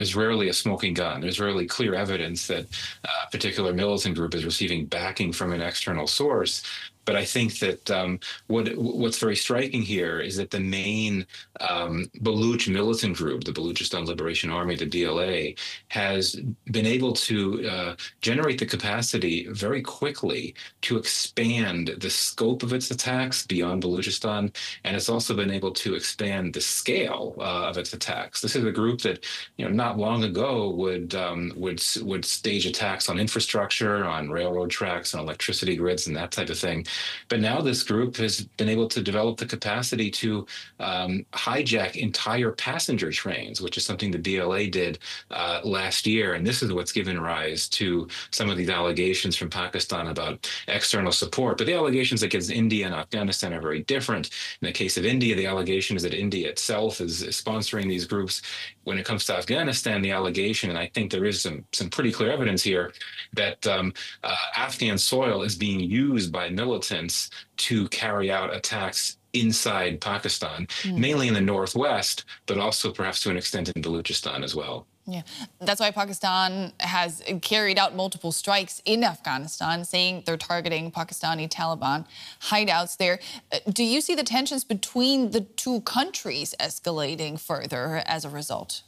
there's rarely a smoking gun. There's rarely clear evidence that a particular militant group is receiving backing from an external source. But I think that what's very striking here is that the main Baluch militant group, the Baluchistan Liberation Army, the BLA, has been able to generate the capacity very quickly to expand the scope of its attacks beyond Baluchistan, and it's also been able to expand the scale of its attacks. This is a group that, not long ago would stage attacks on infrastructure, on railroad tracks, on electricity grids, and that type of thing. But now this group has been able to develop the capacity to hijack entire passenger trains, which is something the BLA did last year. And this is what's given rise to some of these allegations from Pakistan about external support. But the allegations against India and Afghanistan are very different. In the case of India, the allegation is that India itself is sponsoring these groups. When it comes to Afghanistan, the allegation, and I think there is some pretty clear evidence here, that Afghan soil is being used by militants to carry out attacks inside Pakistan, mainly in the northwest, but also perhaps to an extent in Baluchistan as well. Yeah, that's why Pakistan has carried out multiple strikes in Afghanistan, saying they're targeting Pakistani Taliban hideouts there. Do you see the tensions between the two countries escalating further as a result?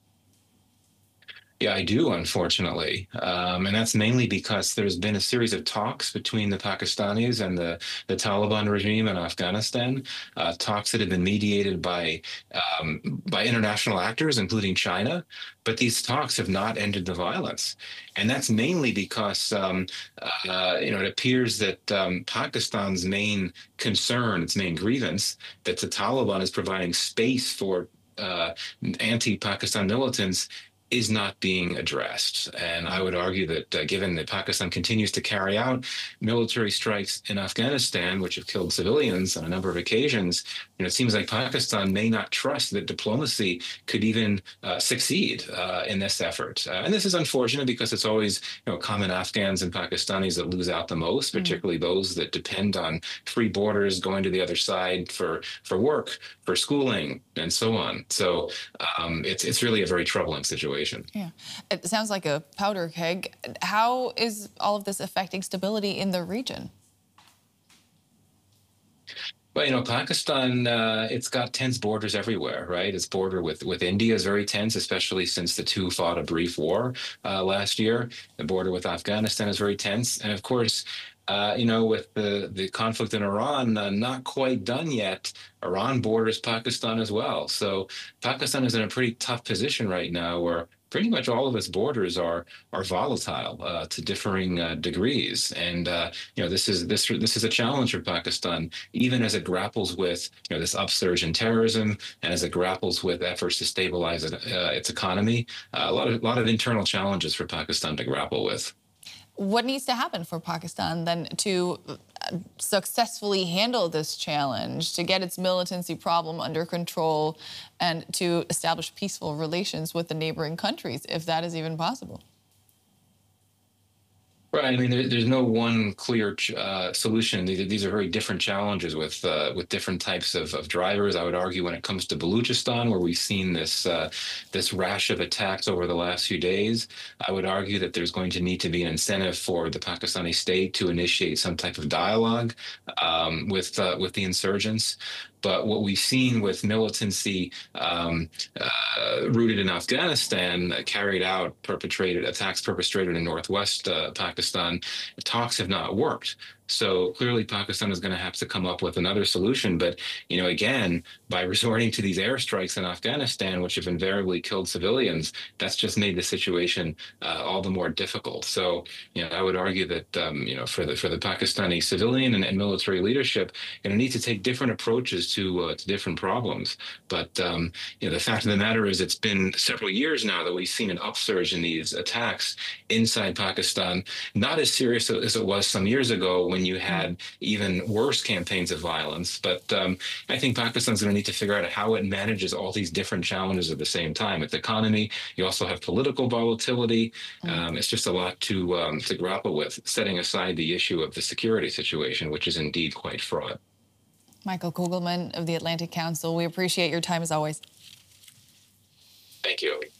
Yeah, I do, unfortunately. And that's mainly because there's been a series of talks between the Pakistanis and the Taliban regime in Afghanistan, talks that have been mediated by international actors, including China. But these talks have not ended the violence. And that's mainly because, it appears that Pakistan's main concern, its main grievance, that the Taliban is providing space for anti-Pakistan militants is not being addressed. And I would argue that given that Pakistan continues to carry out military strikes in Afghanistan, which have killed civilians on a number of occasions, it seems like Pakistan may not trust that diplomacy could even succeed in this effort. And this is unfortunate because it's always common Afghans and Pakistanis that lose out the most, particularly those that depend on free borders, going to the other side for work, for schooling, and so on. So it's really a very troubling situation. Yeah, it sounds like a powder keg. How is all of this affecting stability in the region? Well, Pakistan, it's got tense borders everywhere, right? Its border with India is very tense, especially since the two fought a brief war last year. The border with Afghanistan is very tense. And of course, with the conflict in Iran not quite done yet, Iran borders Pakistan as well. So Pakistan is in a pretty tough position right now where pretty much all of its borders are volatile to differing degrees, and this is a challenge for Pakistan, even as it grapples with this upsurge in terrorism and as it grapples with efforts to stabilize its economy. A lot of internal challenges for Pakistan to grapple with. What needs to happen for Pakistan then to successfully handle this challenge, to get its militancy problem under control, and to establish peaceful relations with the neighboring countries, if that is even possible? Right. I mean, there's no one clear solution. These are very different challenges with different types of drivers. I would argue when it comes to Baluchistan, where we've seen this rash of attacks over the last few days, I would argue that there's going to need to be an incentive for the Pakistani state to initiate some type of dialogue with the insurgents. But what we've seen with militancy rooted in Afghanistan, attacks perpetrated in northwest Pakistan, talks have not worked. So clearly Pakistan is going to have to come up with another solution. But, again, by resorting to these airstrikes in Afghanistan, which have invariably killed civilians, that's just made the situation all the more difficult. So, I would argue that, for the Pakistani civilian and military leadership, need to take different approaches to different problems. But, the fact of the matter is it's been several years now that we've seen an upsurge in these attacks inside Pakistan, not as serious as it was some years ago when you had even worse campaigns of violence. But I think Pakistan's going to need to figure out how it manages all these different challenges at the same time. Its economy, you also have political volatility. It's just a lot to grapple with, setting aside the issue of the security situation, which is indeed quite fraught. Michael Kugelman of the Atlantic Council, we appreciate your time as always. Thank you.